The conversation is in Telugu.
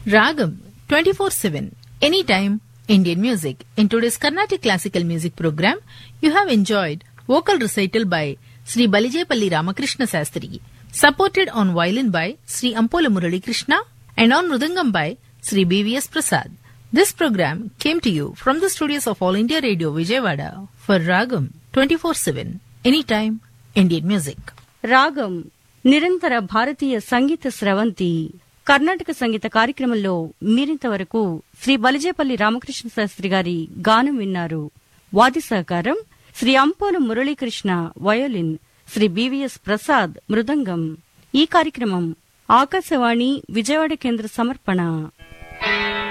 Ragam 24/7 Anytime Indian Music. In today's Carnatic Classical Music program, you have enjoyed vocal recital by Sri Balijepalli Ramakrishna Sastri, supported on violin by Sri Ampola Murali Krishna and on mridangam by Sri BVS Prasad. This program came to you from the studios of All India Radio Vijayawada for Ragam 24/7 Anytime Indian Music. రాగం నిరంతర భారతీయ సంగీత స్రవంతి. కర్ణాటక సంగీత కార్యక్రమంలో మీరింతవరకు శ్రీ బలిజేపల్లి రామకృష్ణ శాస్త్రి గారి గానం విన్నారు. వాద్య సహకారం శ్రీ అంపోల మురళీకృష్ణ వయోలిన్, శ్రీ బివిఎస్ ప్రసాద్ మృదంగం. ఈ కార్యక్రమం ఆకాశవాణి విజయవాడ కేంద్ర సమర్పణ.